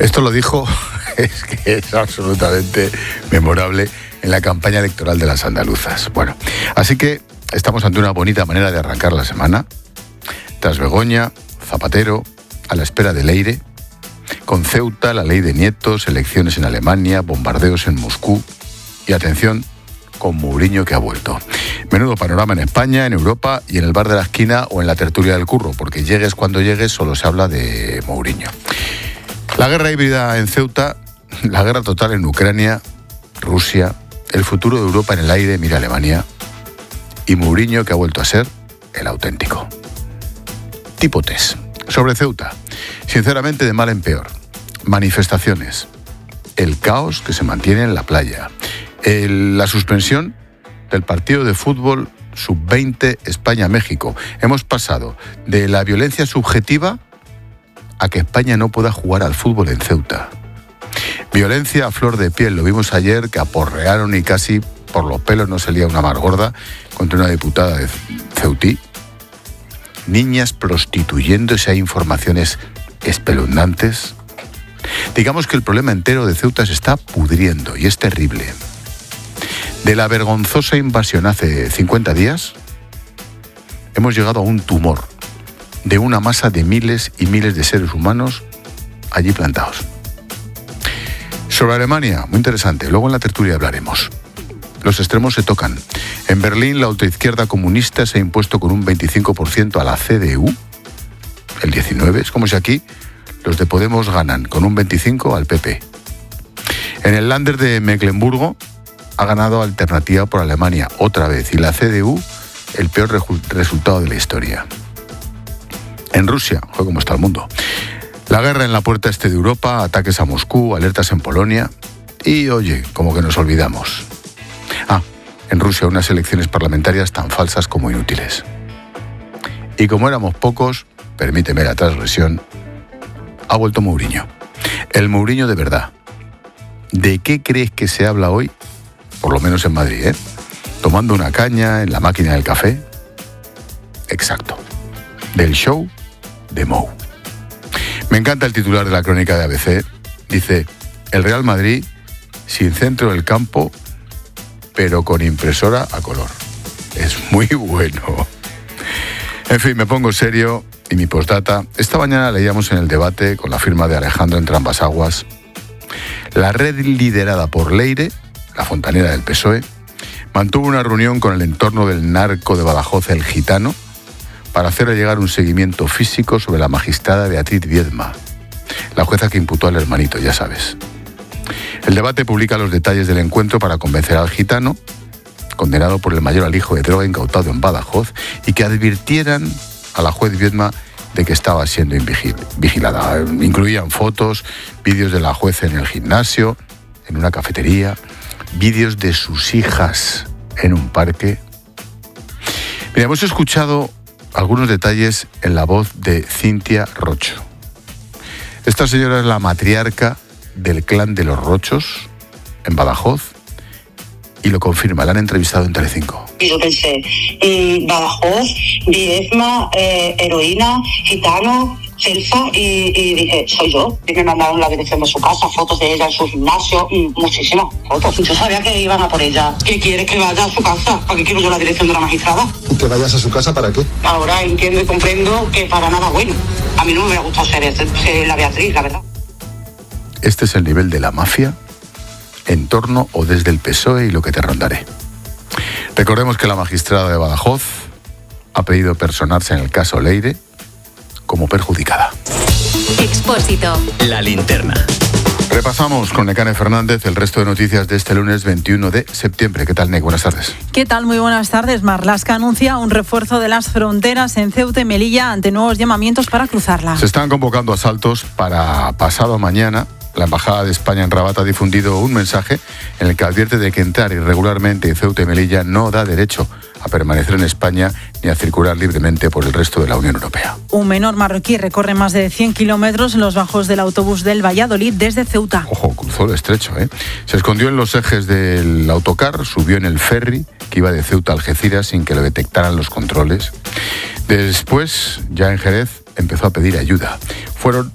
Esto lo dijo, es que es absolutamente memorable, en la campaña electoral de las andaluzas. Bueno, así que estamos ante una bonita manera de arrancar la semana. Tras Begoña, Zapatero, a la espera de Leire, con Ceuta, la ley de nietos, elecciones en Alemania, bombardeos en Moscú y, atención, con Mourinho que ha vuelto. Menudo panorama en España, en Europa y en el bar de la esquina o en la tertulia del curro, porque llegues cuando llegues solo se habla de Mourinho. La guerra híbrida en Ceuta, la guerra total en Ucrania, Rusia, el futuro de Europa en el aire, mira Alemania, y Mourinho que ha vuelto a ser el auténtico. Tipo test. Sobre Ceuta, sinceramente de mal en peor. Manifestaciones, el caos que se mantiene en la playa, la suspensión del partido de fútbol sub-20 España-México. Hemos pasado de la violencia subjetiva a que España no pueda jugar al fútbol en Ceuta. Violencia a flor de piel, lo vimos ayer, que aporrearon y casi por los pelos no salía una más gorda contra una diputada de Ceutí. Niñas prostituyéndose, hay informaciones espeluznantes. Digamos que el problema entero de Ceuta se está pudriendo y es terrible. De la vergonzosa invasión hace 50 días, hemos llegado a un tumor de una masa de miles y miles de seres humanos allí plantados. Sobre Alemania, muy interesante, luego en la tertulia hablaremos. Los extremos se tocan. En Berlín, la ultraizquierda comunista se ha impuesto con un 25% a la CDU, el 19%. Es como si aquí los de Podemos ganan con un 25% al PP. En el Länder de Mecklemburgo ha ganado Alternativa por Alemania otra vez y la CDU el peor resultado de la historia. En Rusia, ojo cómo está el mundo. La guerra en la puerta este de Europa, ataques a Moscú, alertas en Polonia y, oye, como que nos olvidamos. En Rusia unas elecciones parlamentarias tan falsas como inútiles. Y como éramos pocos, permíteme la transgresión, ha vuelto Mourinho. El Mourinho de verdad. ¿De qué crees que se habla hoy? Por lo menos en Madrid, ¿eh? Tomando una caña en la máquina del café. Exacto. Del show de Mou. Me encanta el titular de la crónica de ABC. Dice, el Real Madrid sin centro del campo, pero con impresora a color. Es muy bueno. En fin, me pongo serio y mi postdata. Esta mañana leíamos en El Debate, con la firma de Alejandro Entrambas-Aguas, la red liderada por Leire, la fontanera del PSOE, mantuvo una reunión con el entorno del narco de Badajoz, El Gitano, para hacerle llegar un seguimiento físico sobre la magistrada Beatriz Viedma, la jueza que imputó al hermanito, ya sabes. El Debate publica los detalles del encuentro para convencer al gitano, condenado por el mayor alijo de droga incautado en Badajoz, y que advirtieran a la juez Viedma de que estaba siendo vigilada. Incluían fotos, vídeos de la juez en el gimnasio, en una cafetería, vídeos de sus hijas en un parque. Mira, hemos escuchado algunos detalles en la voz de Cintia Rocho. Esta señora es la matriarca del clan de los Rochos en Badajoz y lo confirma, la han entrevistado en Telecinco. Y yo pensé, Badajoz, Viedma, heroína, gitano, Celsa, y dije, soy yo. Y me mandaron la dirección de su casa, fotos de ella en su gimnasio, muchísimas fotos. Yo sabía que iban a por ella. ¿Qué quieres que vaya a su casa? ¿Para qué quiero yo la dirección de la magistrada? ¿Y que vayas a su casa para qué? Ahora entiendo y comprendo que para nada bueno. A mí no me hubiera gustado ser la Beatriz, la verdad. Este es el nivel de la mafia en torno o desde el PSOE y lo que te rondaré. Recordemos que la magistrada de Badajoz ha pedido personarse en el caso Leire como perjudicada. Expósito. La linterna. Repasamos con Nekane Fernández el resto de noticias de este lunes 21 de septiembre. ¿Qué tal, Nek? Buenas tardes. ¿Qué tal? Muy buenas tardes. Marlaska anuncia un refuerzo de las fronteras en Ceuta y Melilla ante nuevos llamamientos para cruzarla. Se están convocando asaltos para pasado mañana. La Embajada de España en Rabat ha difundido un mensaje en el que advierte de que entrar irregularmente en Ceuta y Melilla no da derecho a permanecer en España ni a circular libremente por el resto de la Unión Europea. Un menor marroquí recorre más de 100 kilómetros en los bajos del autobús del Valladolid desde Ceuta. Ojo, cruzó el estrecho, ¿eh? Se escondió en los ejes del autocar, subió en el ferry que iba de Ceuta a Algeciras sin que lo detectaran los controles. Después, ya en Jerez, empezó a pedir ayuda. Fueron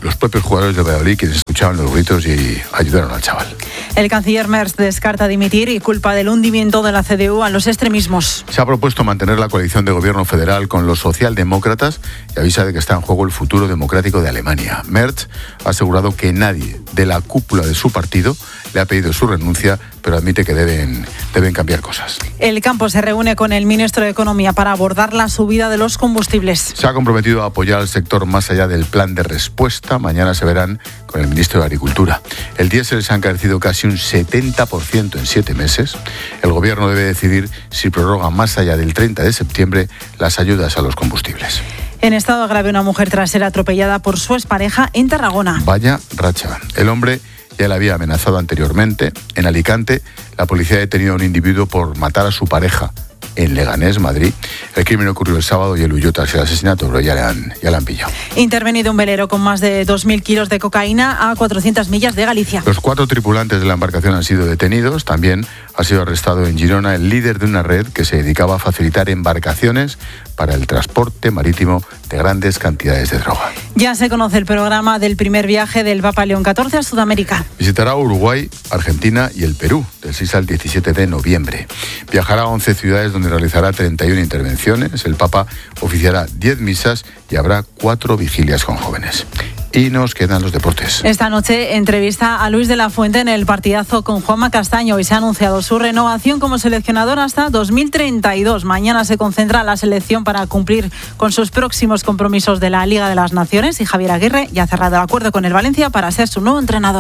los propios jugadores de Valladolid quienes escuchaban los gritos y ayudaron al chaval. El canciller Merz descarta dimitir y culpa del hundimiento de la CDU a los extremismos. Se ha propuesto mantener la coalición de gobierno federal con los socialdemócratas y avisa de que está en juego el futuro democrático de Alemania. Merz ha asegurado que nadie de la cúpula de su partido le ha pedido su renuncia, pero admite que deben cambiar cosas. El campo se reúne con el ministro de Economía para abordar la subida de los combustibles. Se ha comprometido a apoyar al sector más allá del plan de respuesta. Mañana se verán con el ministro de Agricultura. El diésel se ha encarecido casi un 70% en 7 meses. El gobierno debe decidir si prorroga más allá del 30 de septiembre las ayudas a los combustibles. En estado grave, una mujer tras ser atropellada por su expareja en Tarragona. Vaya racha. El hombre ya le había amenazado anteriormente. En Alicante, la policía ha detenido a un individuo por matar a su pareja en Leganés, Madrid. El crimen ocurrió el sábado y él huyó tras el asesinato, pero ya le han pillado. Intervenido un velero con más de 2.000 kilos de cocaína a 400 millas de Galicia. Los 4 tripulantes de la embarcación han sido detenidos. También ha sido arrestado en Girona el líder de una red que se dedicaba a facilitar embarcaciones para el transporte marítimo de grandes cantidades de droga. Ya se conoce el programa del primer viaje del Papa León XIV a Sudamérica. Visitará Uruguay, Argentina y el Perú del 6 al 17 de noviembre. Viajará a 11 ciudades donde realizará 31 intervenciones. El Papa oficiará 10 misas y habrá 4 vigilias con jóvenes. Y nos quedan los deportes. Esta noche entrevista a Luis de la Fuente en el partidazo con Juanma Castaño y se ha anunciado su renovación como seleccionador hasta 2032. Mañana se concentra la selección para cumplir con sus próximos compromisos de la Liga de las Naciones y Javier Aguirre ya ha cerrado el acuerdo con el Valencia para ser su nuevo entrenador.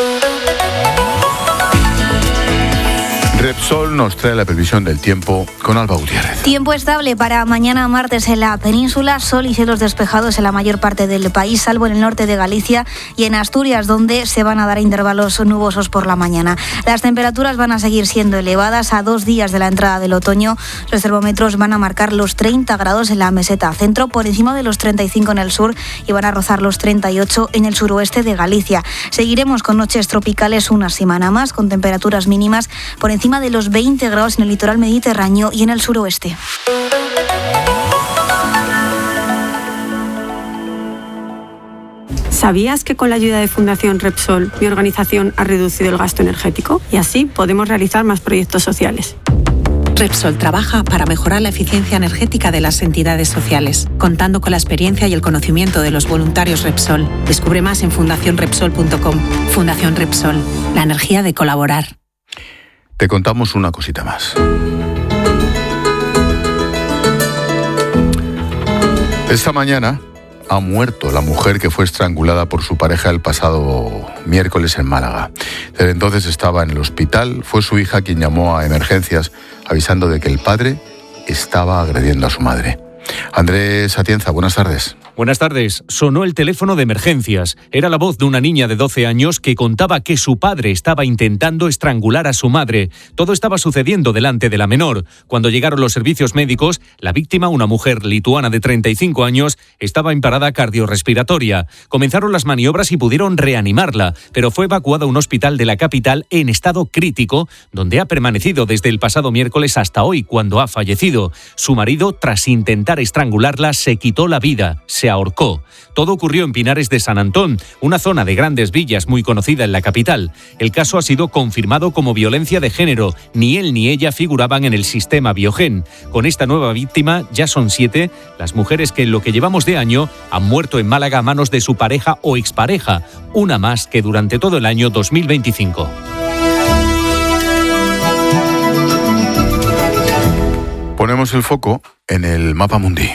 Repsol nos trae la previsión del tiempo con Alba Gutiérrez. Tiempo estable para mañana martes en la península, sol y cielos despejados en la mayor parte del país, salvo en el norte de Galicia y en Asturias, donde se van a dar intervalos nubosos por la mañana. Las temperaturas van a seguir siendo elevadas a 2 días de la entrada del otoño. Los termómetros van a marcar los 30 grados en la meseta centro, por encima de los 35 en el sur y van a rozar los 38 en el suroeste de Galicia. Seguiremos con noches tropicales una semana más, con temperaturas mínimas por encima de los 20 grados en el litoral mediterráneo y en el suroeste. ¿Sabías que con la ayuda de Fundación Repsol, mi organización ha reducido el gasto energético? Y así podemos realizar más proyectos sociales. Repsol trabaja para mejorar la eficiencia energética de las entidades sociales, contando con la experiencia y el conocimiento de los voluntarios Repsol. Descubre más en fundacionrepsol.com. Fundación Repsol, la energía de colaborar. Te contamos una cosita más. Esta mañana ha muerto la mujer que fue estrangulada por su pareja el pasado miércoles en Málaga. Desde entonces estaba en el hospital. Fue su hija quien llamó a emergencias avisando de que el padre estaba agrediendo a su madre. Andrés Atienza, buenas tardes. Buenas tardes. Sonó el teléfono de emergencias. Era la voz de una niña de 12 años que contaba que su padre estaba intentando estrangular a su madre. Todo estaba sucediendo delante de la menor. Cuando llegaron los servicios médicos, la víctima, una mujer lituana de 35 años, estaba en parada cardiorrespiratoria. Comenzaron las maniobras y pudieron reanimarla, pero fue evacuada a un hospital de la capital en estado crítico, donde ha permanecido desde el pasado miércoles hasta hoy, cuando ha fallecido. Su marido, tras intentar estrangularla, se quitó la vida. Se ahorcó. Todo ocurrió en Pinares de San Antón, una zona de grandes villas muy conocida en la capital. El caso ha sido confirmado como violencia de género. Ni él ni ella figuraban en el sistema Biogen. Con esta nueva víctima ya son 7 las mujeres que en lo que llevamos de año han muerto en Málaga a manos de su pareja o expareja, una más que durante todo el año 2025. Ponemos el foco en el mapa mundi.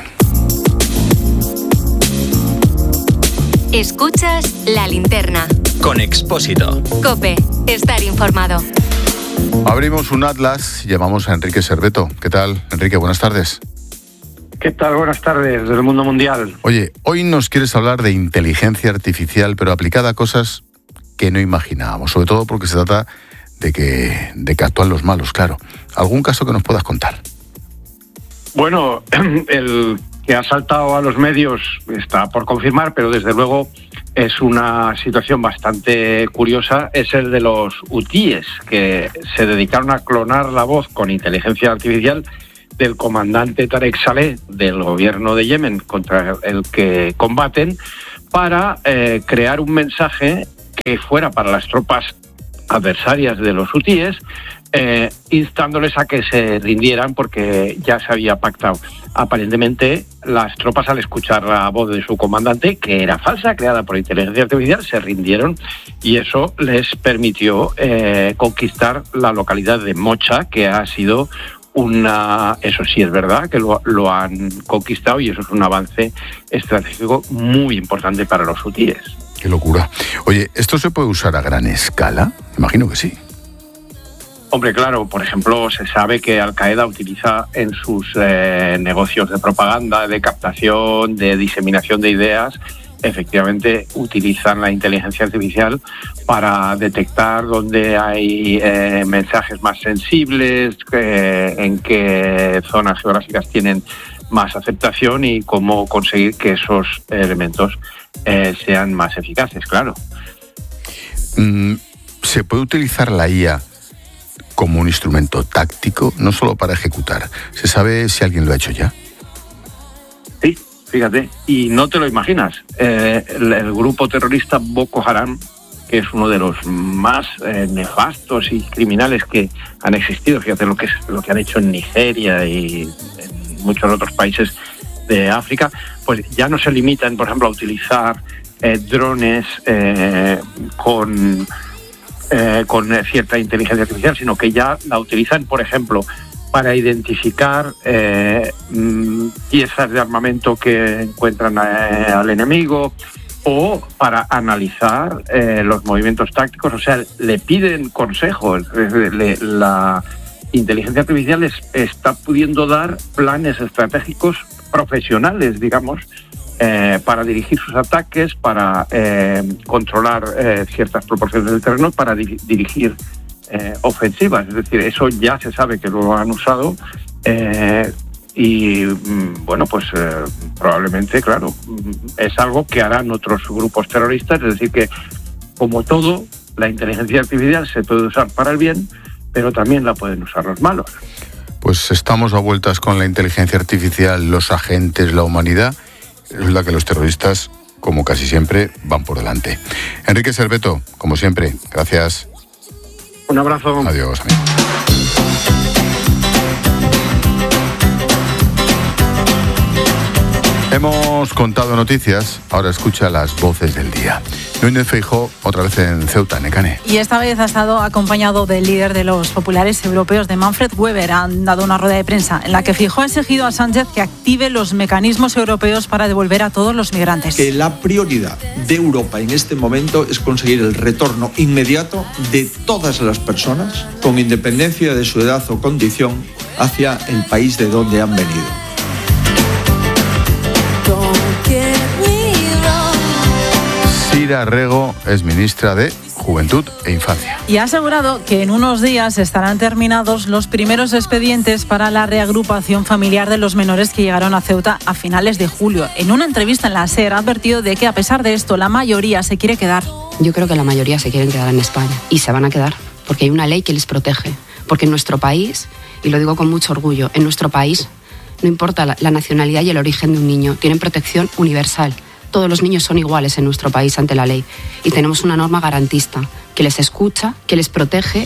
Escuchas La Linterna. Con Expósito. COPE. Estar informado. Abrimos un atlas y llamamos a Enrique Serveto. ¿Qué tal, Enrique? Buenas tardes. ¿Qué tal? Buenas tardes, del mundo mundial. Oye, hoy nos quieres hablar de inteligencia artificial, pero aplicada a cosas que no imaginábamos, sobre todo porque se trata de que actúan los malos, claro. ¿Algún caso que nos puedas contar? Bueno, el que ha saltado a los medios está por confirmar, pero desde luego es una situación bastante curiosa, es el de los hutíes, que se dedicaron a clonar la voz con inteligencia artificial del comandante Tarek Saleh del gobierno de Yemen, contra el que combaten, para crear un mensaje que fuera para las tropas adversarias de los hutíes, instándoles a que se rindieran porque ya se había pactado. Aparentemente, las tropas, al escuchar la voz de su comandante, que era falsa, creada por inteligencia artificial, se rindieron, y eso les permitió conquistar la localidad de Mocha, que ha sido eso sí es verdad, que lo han conquistado, y eso es un avance estratégico muy importante para los hutíes. Qué locura. Oye, ¿esto se puede usar a gran escala? Imagino que sí. Hombre, claro, por ejemplo, se sabe que Al-Qaeda utiliza en sus negocios de propaganda, de captación, de diseminación de ideas, efectivamente utilizan la inteligencia artificial para detectar dónde hay mensajes más sensibles, en qué zonas geográficas tienen más aceptación y cómo conseguir que esos elementos sean más eficaces, claro. ¿Se puede utilizar la IA como un instrumento táctico, no solo para ejecutar? ¿Se sabe si alguien lo ha hecho ya? Sí, fíjate, y no te lo imaginas. El grupo terrorista Boko Haram, que es uno de los más nefastos y criminales que han existido, fíjate lo que han hecho en Nigeria y en muchos otros países de África, pues ya no se limitan, por ejemplo, a utilizar drones con cierta inteligencia artificial, sino que ya la utilizan, por ejemplo, para identificar piezas de armamento que encuentran al enemigo, o para analizar los movimientos tácticos. O sea, le piden consejo. La inteligencia artificial está pudiendo dar planes estratégicos profesionales, digamos, para dirigir sus ataques, para controlar ciertas proporciones del terreno, para dirigir ofensivas. Es decir, eso ya se sabe que lo han usado y, bueno, pues probablemente, claro, es algo que harán otros grupos terroristas. Es decir, que como todo, la inteligencia artificial se puede usar para el bien, pero también la pueden usar los malos. Pues estamos a vueltas con la inteligencia artificial, los agentes, la humanidad. Es la que los terroristas, como casi siempre, van por delante. Enrique Serveto, como siempre, gracias. Un abrazo. Adiós, amigo. Hemos contado noticias, ahora escucha las voces del día. Núñez Feijóo, otra vez en Ceuta, Necane. Y esta vez ha estado acompañado del líder de los populares europeos, de Manfred Weber. Han dado una rueda de prensa en la que Feijóo ha exigido a Sánchez que active los mecanismos europeos para devolver a todos los migrantes. Que la prioridad de Europa en este momento es conseguir el retorno inmediato de todas las personas, con independencia de su edad o condición, hacia el país de donde han venido. Sira Rego es ministra de Juventud e Infancia. Y ha asegurado que en unos días estarán terminados los primeros expedientes para la reagrupación familiar de los menores que llegaron a Ceuta a finales de julio. En una entrevista en la SER ha advertido de que a pesar de esto la mayoría se quiere quedar. Yo creo que la mayoría se quieren quedar en España y se van a quedar porque hay una ley que les protege. Porque en nuestro país, y lo digo con mucho orgullo, en nuestro país no importa la nacionalidad y el origen de un niño, tienen protección universal. Todos los niños son iguales en nuestro país ante la ley y tenemos una norma garantista que les escucha, que les protege.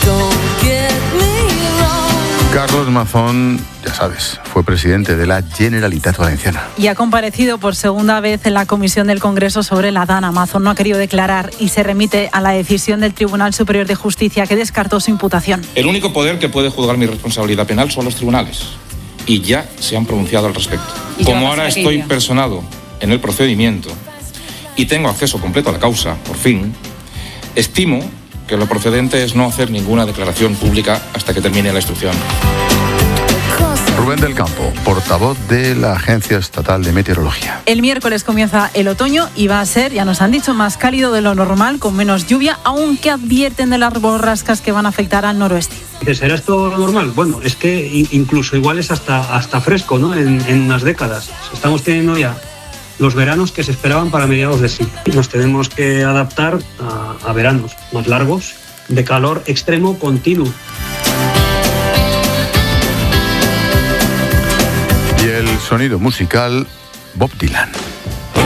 Carlos Mazón, ya sabes, fue presidente de la Generalitat Valenciana. Y ha comparecido por segunda vez en la comisión del Congreso sobre la DANA. Mazón no ha querido declarar y se remite a la decisión del Tribunal Superior de Justicia que descartó su imputación. El único poder que puede juzgar mi responsabilidad penal son los tribunales y ya se han pronunciado al respecto. Como ahora estoy personado en el procedimiento y tengo acceso completo a la causa, por fin, estimo que lo procedente es no hacer ninguna declaración pública hasta que termine la instrucción. Rubén del Campo, portavoz de la Agencia Estatal de Meteorología. El miércoles comienza el otoño y va a ser, ya nos han dicho, más cálido de lo normal, con menos lluvia, aunque advierten de las borrascas que van a afectar al noroeste. ¿Será esto lo normal? Bueno, es que incluso igual es hasta fresco, ¿no? En unas décadas. Estamos teniendo ya los veranos que se esperaban para mediados de siglo. Nos tenemos que adaptar a veranos más largos, de calor extremo continuo. Y el sonido musical, Bob Dylan.